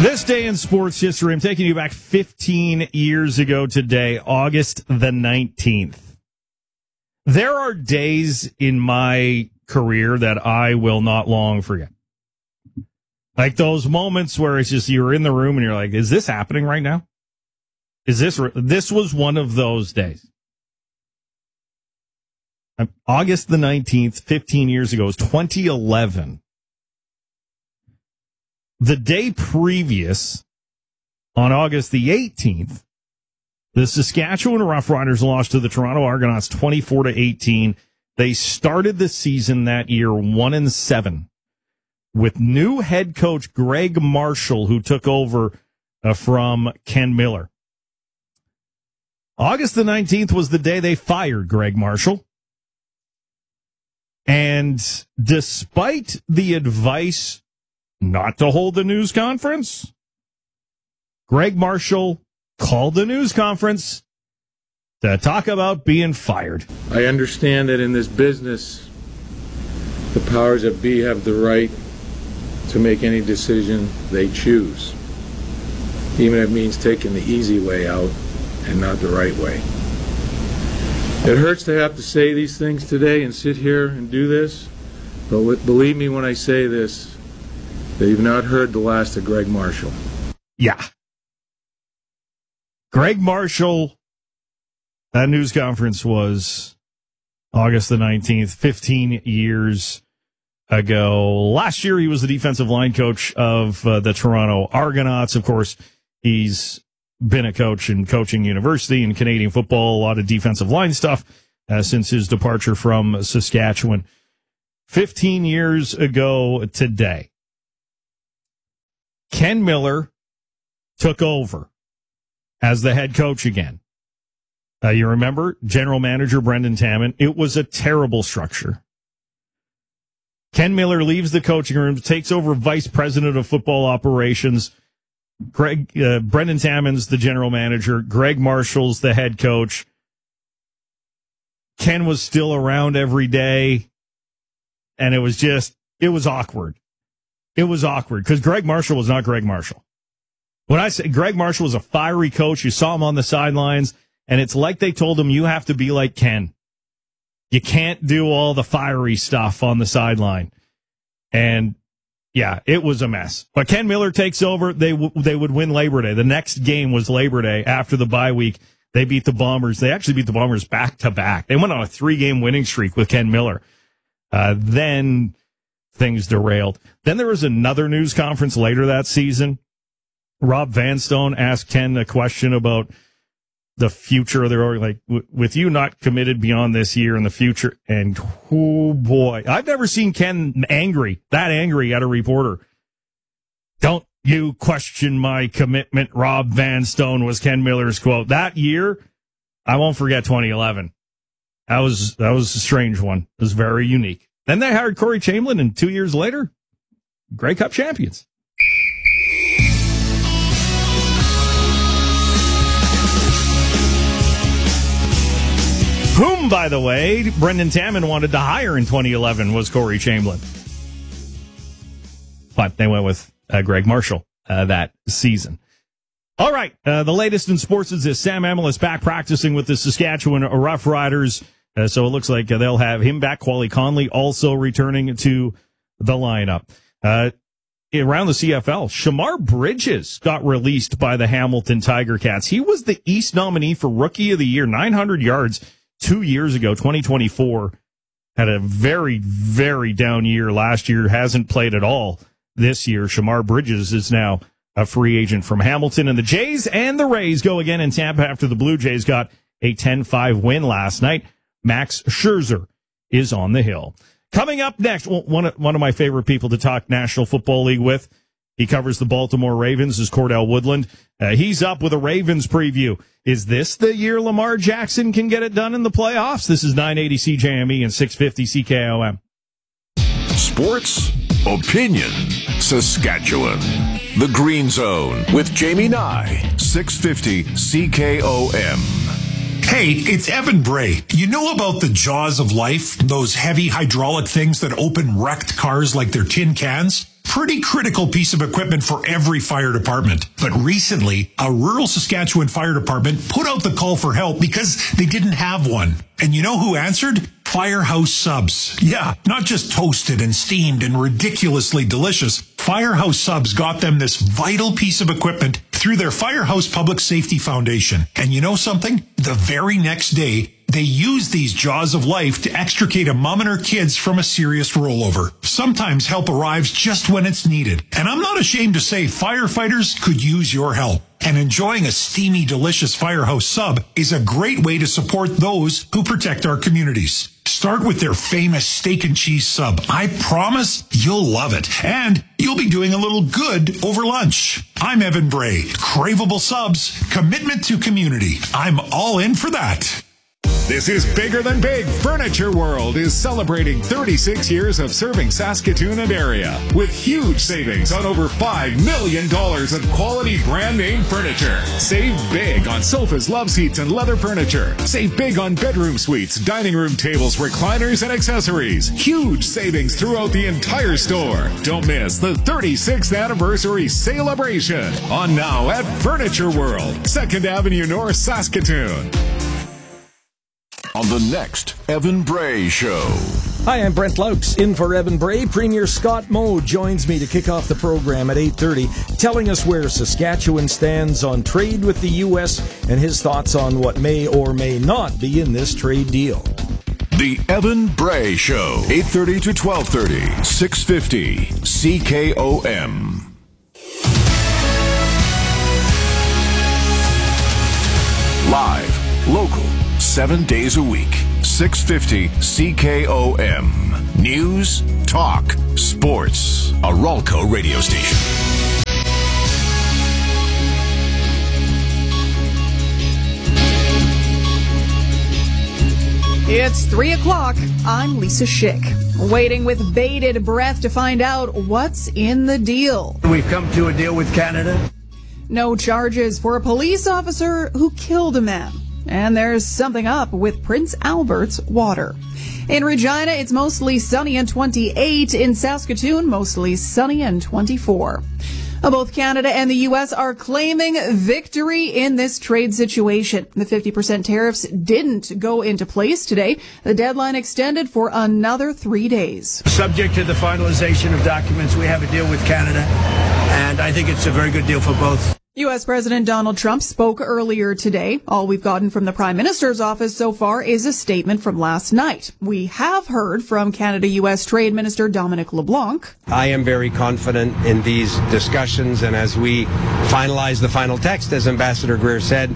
This day in sports history, I'm taking you back 15 years ago today, August the 19th. There are days in my career that I will not long forget. Like those moments where it's just you're in the room and you're like, is this happening right now? This was one of those days. August the 19th, 15 years ago, was 2011. The day previous, on August the 18th, the Saskatchewan Roughriders lost to the Toronto Argonauts 24-18. They started the season that year 1-7 with new head coach Greg Marshall, who took over from Ken Miller. August the 19th was the day they fired Greg Marshall. And despite the advice not to hold the news conference, Greg Marshall called the news conference to talk about being fired. I understand that in this business, the powers that be have the right to make any decision they choose, even if it means taking the easy way out and not the right way. It hurts to have to say these things today and sit here and do this, but believe me when I say this, that you've not heard the last of Greg Marshall. Yeah. Greg Marshall, that news conference was August the 19th, 15 years ago. Last year, he was the defensive line coach of the Toronto Argonauts. Of course, he's been a coach in Coaching University in Canadian football, a lot of defensive line stuff since his departure from Saskatchewan. 15 years ago today, Ken Miller took over as the head coach again. You remember general manager Brendan Taman? It was a terrible structure. Ken Miller leaves the coaching room, takes over vice president of football operations. Brendan Taman's the general manager. Greg Marshall's the head coach. Ken was still around every day. And it was awkward. It was awkward because Greg Marshall was not Greg Marshall. When I say Greg Marshall was a fiery coach, you saw him on the sidelines, and it's like they told him, you have to be like Ken. You can't do all the fiery stuff on the sideline. And yeah, it was a mess. But Ken Miller takes over. They would win Labor Day. The next game was Labor Day after the bye week. They beat the Bombers. They actually beat the Bombers back to back. They went on a 3-game winning streak with Ken Miller. Then things derailed. Then there was another news conference later that season. Rob Vanstone asked Ken a question about the future of their org, with you not committed beyond this year in the future. And oh boy, I've never seen Ken that angry at a reporter. Don't you question my commitment, Rob Vanstone, was Ken Miller's quote. That year, I won't forget 2011. That was a strange one. It was very unique. Then they hired Corey Chamberlain, and 2 years later, Grey Cup champions. Whom, by the way, Brendan Taman wanted to hire in 2011 was Corey Chamberlain. But they went with Greg Marshall that season. All right, the latest in sports is this. Sam Emmel is back practicing with the Saskatchewan Roughriders. So it looks like they'll have him back. Quali Conley also returning to the lineup. Around the CFL, Shamar Bridges got released by the Hamilton Tiger Cats. He was the East nominee for Rookie of the Year, 900 yards 2 years ago, 2024. Had a very, very down year last year, hasn't played at all this year. Shamar Bridges is now a free agent from Hamilton. And the Jays and the Rays go again in Tampa after the Blue Jays got a 10-5 win last night. Max Scherzer is on the hill. Coming up next, one of my favorite people to talk National Football League with. He covers the Baltimore Ravens, is Cordell Woodland. He's up with a Ravens preview. Is this the year Lamar Jackson can get it done in the playoffs? This is 980 CJME and 650 CKOM. Sports, opinion, Saskatchewan. The Green Zone with Jamie Nye, 650 CKOM. Hey, it's Evan Bray. You know about the jaws of life? Those heavy hydraulic things that open wrecked cars like they're tin cans? Pretty critical piece of equipment for every fire department. But recently, a rural Saskatchewan fire department put out the call for help because they didn't have one. And you know who answered? Firehouse Subs. Yeah, not just toasted and steamed and ridiculously delicious. Firehouse Subs got them this vital piece of equipment through their Firehouse Public Safety Foundation. And you know something? The very next day, they use these jaws of life to extricate a mom and her kids from a serious rollover. Sometimes help arrives just when it's needed. And I'm not ashamed to say firefighters could use your help. And enjoying a steamy, delicious Firehouse Sub is a great way to support those who protect our communities. Start with their famous steak and cheese sub. I promise you'll love it. And you'll be doing a little good over lunch. I'm Evan Bray. Craveable subs, commitment to community. I'm all in for that. This is Bigger Than Big. Furniture World is celebrating 36 years of serving Saskatoon and area with huge savings on over $5 million of quality brand name furniture. Save big on sofas, love seats, and leather furniture. Save big on bedroom suites, dining room tables, recliners, and accessories. Huge savings throughout the entire store. Don't miss the 36th anniversary celebration on now at Furniture World, 2nd Avenue North, Saskatoon. On the next Evan Bray Show. Hi, I'm Brent Laux, in for Evan Bray. Premier Scott Moe joins me to kick off the program at 8:30, telling us where Saskatchewan stands on trade with the U.S. and his thoughts on what may or may not be in this trade deal. The Evan Bray Show, 8:30 to 12:30, 650 CKOM. Live, local, 7 days a week, 650 CKOM. News, talk, sports. A Ralco radio station. It's 3 o'clock. I'm Lisa Schick, waiting with bated breath to find out what's in the deal. We've come to a deal with Canada. No charges for a police officer who killed a man. And there's something up with Prince Albert's water. In Regina, it's mostly sunny and 28. In Saskatoon, mostly sunny and 24. Both Canada and the U.S. are claiming victory in this trade situation. The 50% tariffs didn't go into place today. The deadline extended for another 3 days. Subject to the finalization of documents, we have a deal with Canada, and I think it's a very good deal for both. U.S. President Donald Trump spoke earlier today. All we've gotten from the Prime Minister's office so far is a statement from last night. We have heard from Canada-U.S. Trade Minister Dominic LeBlanc. I am very confident in these discussions, and as we finalize the final text, as Ambassador Greer said,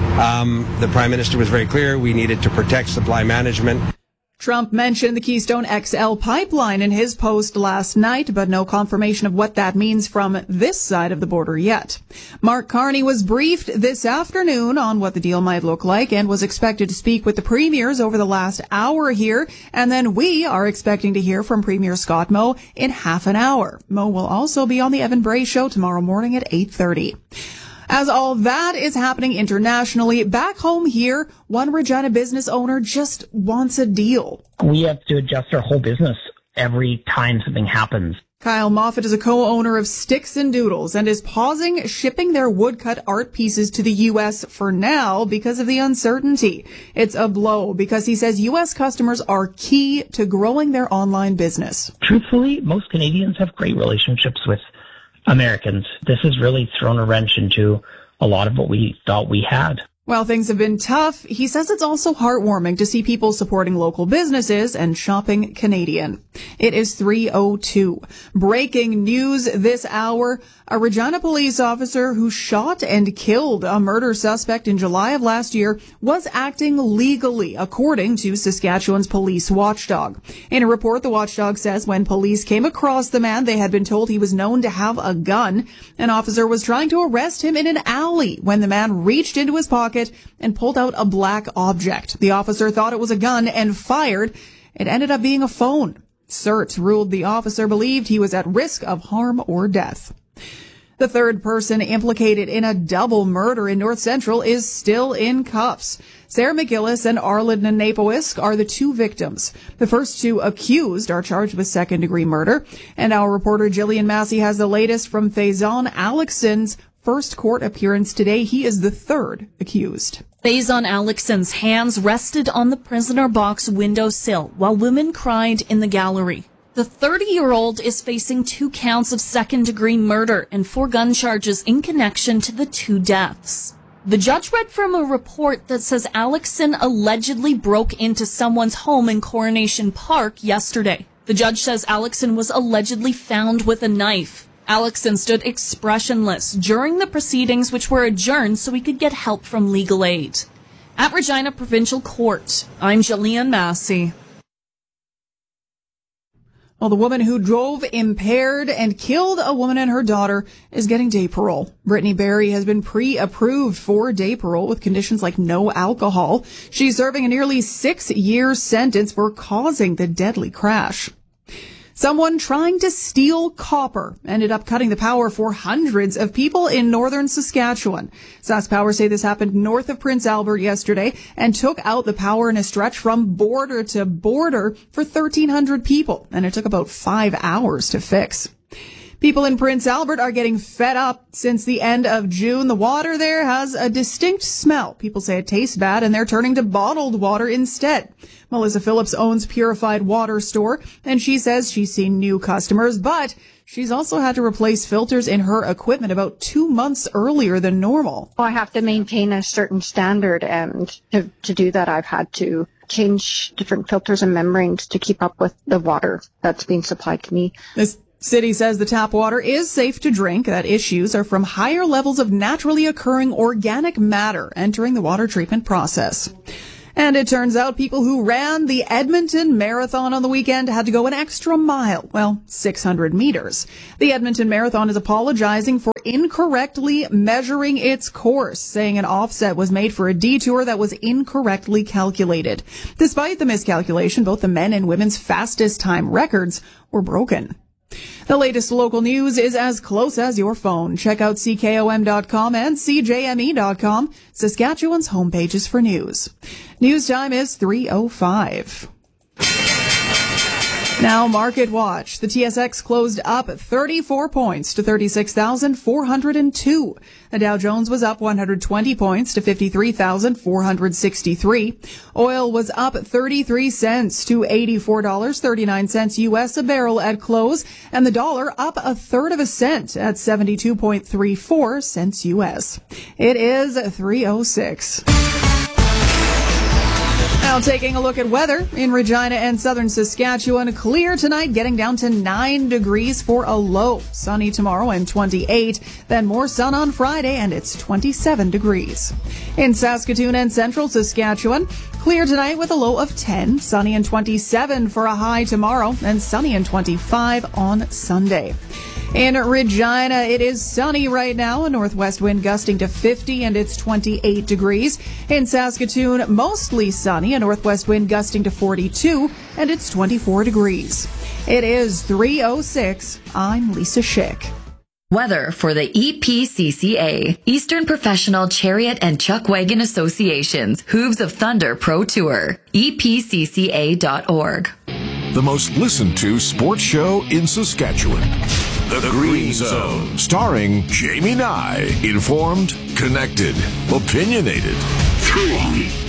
the Prime Minister was very clear we needed to protect supply management. Trump mentioned the Keystone XL pipeline in his post last night, but no confirmation of what that means from this side of the border yet. Mark Carney was briefed this afternoon on what the deal might look like and was expected to speak with the premiers over the last hour here. And then we are expecting to hear from Premier Scott Moe in half an hour. Moe will also be on the Evan Bray Show tomorrow morning at 8:30. As all that is happening internationally, back home here, one Regina business owner just wants a deal. We have to adjust our whole business every time something happens. Kyle Moffat is a co-owner of Sticks and Doodles and is pausing shipping their woodcut art pieces to the U.S. for now because of the uncertainty. It's a blow because he says U.S. customers are key to growing their online business. Truthfully, most Canadians have great relationships with Americans. This has really thrown a wrench into a lot of what we thought we had. While things have been tough, he says it's also heartwarming to see people supporting local businesses and shopping Canadian. It is 3:02. Breaking news this hour. A Regina police officer who shot and killed a murder suspect in July of last year was acting legally, according to Saskatchewan's police watchdog. In a report, the watchdog says when police came across the man, they had been told he was known to have a gun. An officer was trying to arrest him in an alley when the man reached into his pocket and pulled out a black object. The officer thought it was a gun and fired. It ended up being a phone. CERT ruled the officer believed he was at risk of harm or death. The third person implicated in a double murder in North Central is still in cuffs. Sarah McGillis and Arlen Napowisk are the two victims. The first two accused are charged with second-degree murder. And our reporter Jillian Massey has the latest from Faison Alexson's first court appearance today. He is the third accused. Faison Alexson's hands rested on the prisoner box windowsill while women cried in the gallery. The 30-year-old is facing 2 counts of second-degree murder and 4 gun charges in connection to the 2 deaths. The judge read from a report that says Alexson allegedly broke into someone's home in Coronation Park yesterday. The judge says Alexson was allegedly found with a knife. Alexson stood expressionless during the proceedings, which were adjourned so he could get help from legal aid. At Regina Provincial Court, I'm Jillian Massey. Well, the woman who drove impaired and killed a woman and her daughter is getting day parole. Brittany Berry has been pre-approved for day parole with conditions like no alcohol. She's serving a nearly 6-year sentence for causing the deadly crash. Someone trying to steal copper ended up cutting the power for hundreds of people in northern Saskatchewan. SaskPower say this happened north of Prince Albert yesterday and took out the power in a stretch from border to border for 1,300 people, and it took about 5 hours to fix. People in Prince Albert are getting fed up. Since the end of June, the water there has a distinct smell. People say it tastes bad, and they're turning to bottled water instead. Melissa Phillips owns Purified Water Store, and she says she's seen new customers, but she's also had to replace filters in her equipment about 2 months earlier than normal. I have to maintain a certain standard, and to do that, I've had to change different filters and membranes to keep up with the water that's being supplied to me. This city says the tap water is safe to drink, that issues are from higher levels of naturally occurring organic matter entering the water treatment process. And it turns out people who ran the Edmonton Marathon on the weekend had to go an extra mile, 600 meters. The Edmonton Marathon is apologizing for incorrectly measuring its course, saying an offset was made for a detour that was incorrectly calculated. Despite the miscalculation, both the men and women's fastest time records were broken. The latest local news is as close as your phone. Check out CKOM.com and CJME.com, Saskatchewan's homepages for news. News time is 3:05. Now, Market Watch. The TSX closed up 34 points to 36,402. The Dow Jones was up 120 points to 53,463. Oil was up 33 cents to $84.39 U.S. a barrel at close, and the dollar up a third of a cent at 72.34 cents U.S. It is 3:06. Now taking a look at weather in Regina and southern Saskatchewan. Clear tonight, getting down to 9 degrees for a low. Sunny tomorrow and 28. Then more sun on Friday and it's 27 degrees. In Saskatoon and central Saskatchewan, clear tonight with a low of 10. Sunny and 27 for a high tomorrow and sunny and 25 on Sunday. In Regina, it is sunny right now, a northwest wind gusting to 50 and it's 28 degrees. In Saskatoon, mostly sunny, a northwest wind gusting to 42 and it's 24 degrees. It is 3:06. I'm Lisa Schick. Weather for the EPCCA, Eastern Professional Chariot and Chuck Wagon Association's Hooves of Thunder Pro Tour, EPCCA.org. The most listened to sports show in Saskatchewan. The Green Zone, starring Jamie Nye. Informed, connected, opinionated. 3